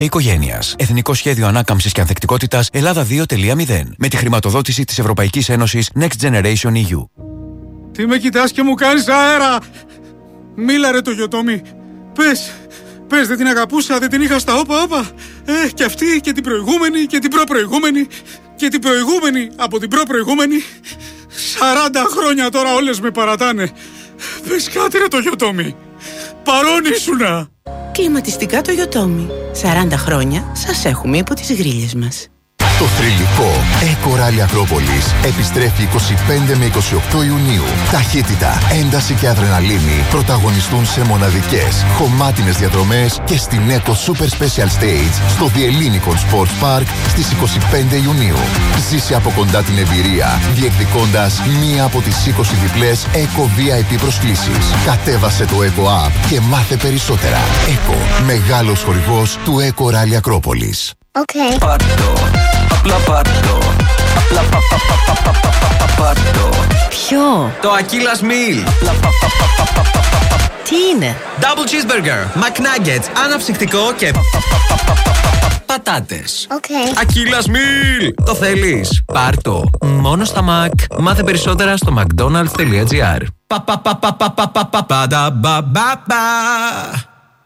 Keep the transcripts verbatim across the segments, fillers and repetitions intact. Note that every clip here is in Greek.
οικογένειας. Εθνικό Σχέδιο Ανάκαμψης και Ανθεκτικότητας Ελλάδα δύο τελεία μηδέν. Με τη χρηματοδότηση της Ευρωπαϊκής Ένωσης Next Generation ι γιου. Τι με κοιτάς και μου κάνεις αέρα! Μίλα ρε το Γιωτόμι. Πες, πες δεν την αγαπούσα, δεν την είχα στα όπα όπα. Ε, και αυτή και την προηγούμενη και την προπροηγούμενη και την προηγούμενη από την προπροηγούμενη. Σαράντα χρόνια τώρα όλες με παρατάνε. Πες κάτι ρε το Γιωτόμι. Παρόν ήσουνα. Κλιματιστικά το Γιωτόμι. σαράντα χρόνια σας έχουμε υπό τις γρίλες μας. Το θρυλικό Eco Rally Ακρόπολης επιστρέφει είκοσι πέντε με είκοσι οκτώ Ιουνίου. Ταχύτητα, ένταση και αδρεναλίνη πρωταγωνιστούν σε μοναδικές, χωμάτινες διαδρομές και στην Eco Super Special Stage στο The Ellinikon Sports Park στις είκοσι πέντε Ιουνίου. Ζήσε από κοντά την εμπειρία, διεκδικώντας μία από τις είκοσι διπλές Eco βι άι πι προσκλήσεις. Κατέβασε το Eco App και μάθε περισσότερα. Eco, μεγάλος χορηγός του Eco Rally Ακρόπολης. Okay. Πάρτο, απλά πάρτο. Απλά πα, πα, πα, πα, πα, πα, πα, πάρτο. Ποιο? Το Aquillas Meal. Απλά πα, πα, πα, πα, πα, πα, πα. Τι είναι? Double cheeseburger, McNuggets, αναψυκτικό και πατάτες. Okay. Aquillas Meal. Το θέλεις? Πάρτο. Μόνο στα Mac. Μάθε περισσότερα στο mcdonalds τελεία gr. Πα πα πα πα πα πα πα πα πα πα πα πα.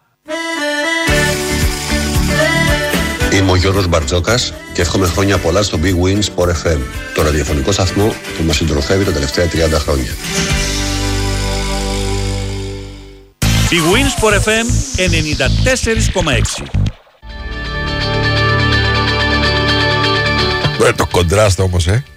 Είμαι ο Γιώργος Μπαρτζόκας και εύχομαι χρόνια πολλά στο Big Win Sport εφ εμ, το ραδιοφωνικό σταθμό που μας συντροφεύει τα τελευταία τριάντα χρόνια. Big Win Sport εφ εμ ενενήντα τέσσερα κόμμα έξι. Ε, το κοντράστ όμως, ε.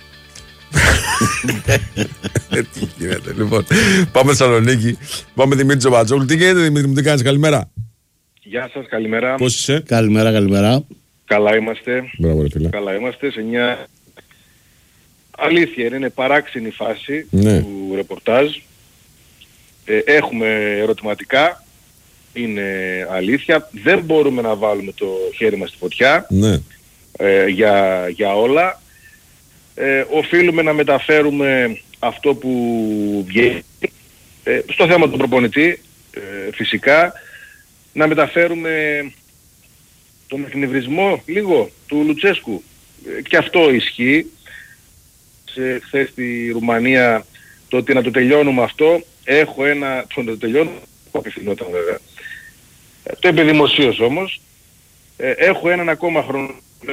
Τι γίνεται, λοιπόν. Πάμε Θεσσαλονίκη. Πάμε Δημήτρη Τζομπατζόγλου. Τι γίνεται, Δημήτρη μου, τι κάνεις, καλημέρα. Γεια σας, καλημέρα. Πώς είσαι? Καλημέρα, καλημέρα. Καλά είμαστε. Μπράβο, ρε φίλε. Καλά είμαστε σε μια αλήθεια, είναι παράξενη φάση, ναι, του ρεπορτάζ. Ε, έχουμε ερωτηματικά, είναι αλήθεια. Δεν μπορούμε να βάλουμε το χέρι μας στη φωτιά, ναι, ε, για, για όλα. Ε, οφείλουμε να μεταφέρουμε αυτό που βγαίνει. Ε, στο θέμα του προπονητή, ε, φυσικά, να μεταφέρουμε τον εκνευρισμό λίγο του Λουτσέσκου. Ε, και αυτό ισχύει. Σε, χθες στη Ρουμανία, το ότι να το τελειώνουμε αυτό, έχω ένα... Το να το τελειώνουμε, απευθυνόταν βέβαια. Ε, το είπε δημοσίως όμως. Ε, έχω έναν ακόμα χρόνο.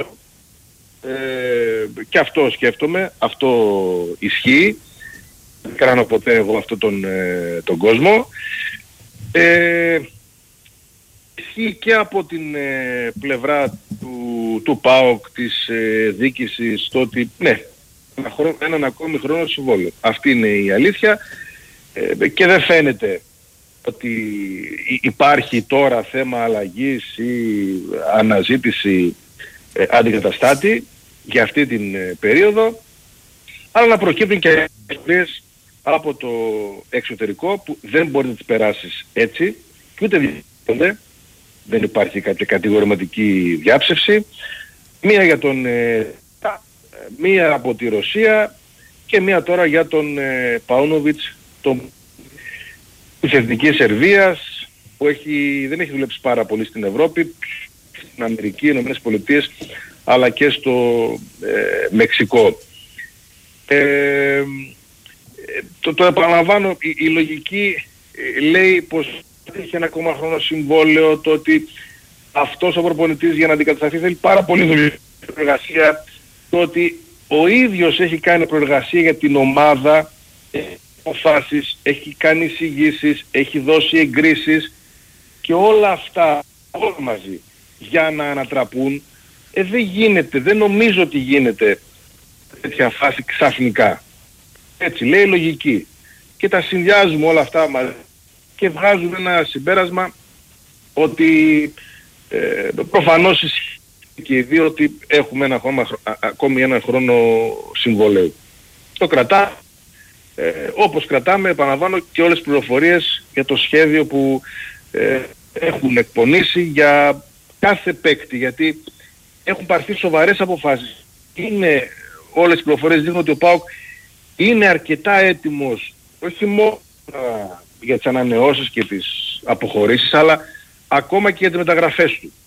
Ε, και αυτό σκέφτομαι, αυτό ισχύει. Δεν κάνω ποτέ εγώ αυτόν τον, ε, τον κόσμο. Ε, ισχύει και από την ε, πλευρά του, του ΠΑΟΚ, της ε, διοίκησης, το ότι ναι, ένα χρόνο, έναν ακόμη χρόνο συμβόλαιο. Αυτή είναι η αλήθεια, ε, και δεν φαίνεται ότι υπάρχει τώρα θέμα αλλαγής ή αναζήτηση ε, αντικαταστάτη για αυτή την ε, περίοδο, αλλά να προκύπτουν και ιστορίες από το εξωτερικό που δεν μπορεί να τις περάσεις έτσι και ούτε διαπιστώνται. Δεν υπάρχει κάποια κατηγορηματική διάψευση. Μία για τον ε, μία από τη Ρωσία και μία τώρα για τον ε, Παούνοβιτς, τον της Εθνικής Σερβίας, που έχει, δεν έχει δουλέψει πάρα πολύ στην Ευρώπη, στην Αμερική, Ηνωμένες Πολιτείες, αλλά και στο ε, Μεξικό. Ε, το, το επαναλαμβάνω, η, η λογική ε, λέει πως έχει ένα ακόμα χρόνο συμβόλαιο, το ότι αυτός ο προπονητής για να αντικατασταθεί θέλει πάρα πολύ δουλειά, προεργασία, το ότι ο ίδιος έχει κάνει προεργασία για την ομάδα, έχει αποφάσεις, έχει κάνει εισηγήσεις, έχει δώσει εγκρίσεις και όλα αυτά όλα μαζί για να ανατραπούν, ε, δεν γίνεται, δεν νομίζω ότι γίνεται τέτοια φάση ξαφνικά. Έτσι λέει η λογική. Και τα συνδυάζουμε όλα αυτά μαζί και βγάζουμε ένα συμπέρασμα ότι ε, προφανώς ισχύει και οι δύο ότι έχουμε ένα χρόνο, ακόμη ένα χρόνο συμβολέου. Το κρατά, ε, όπως κρατάμε, επαναλαμβάνω, και όλες τις πληροφορίες για το σχέδιο που ε, έχουν εκπονήσει για κάθε παίκτη, γιατί έχουν πάρθει σοβαρές αποφάσεις. Είναι, όλες οι πληροφορίες δείχνουν ότι ο ΠΑΟΚ είναι αρκετά έτοιμος, όχι μόνο για τις ανανεώσεις και τις αποχωρήσεις, αλλά ακόμα και για τις μεταγραφές του.